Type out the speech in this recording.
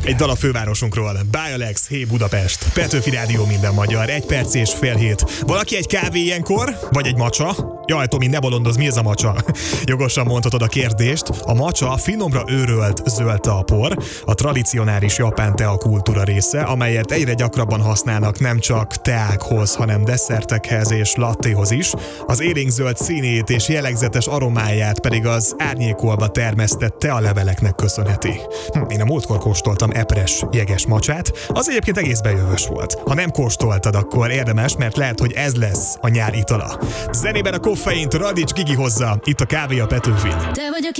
Egy dal a fővárosunkról. By Alex, Hey Budapest. Petőfi Rádió, minden magyar. 1 perc és fél 7. Valaki egy kávé ilyenkor? Vagy egy macsa? Jaj, Tomi, ne bolondoz, mi ez a macsa? Jogosan mondhatod a kérdést. A macsa finomra őrölt zöld teapor, a tradicionális japán teakultúra része, amelyet egyre gyakrabban használnak nem csak teákhoz, hanem desszertekhez és lattéhoz is. Az élénkzöld színét és jellegzetes aromáját pedig az árnyékolva termesztett tealeveleknek köszönheti. Én a múltkor kóstoltam epres jeges macsát, az egyébként egész bejövős volt. Ha nem kóstoltad, akkor érdemes, mert lehet, hogy ez lesz a nyár itala. Zenében a koffeint Radics Gigi hozza, itt a kávé a Petőfin.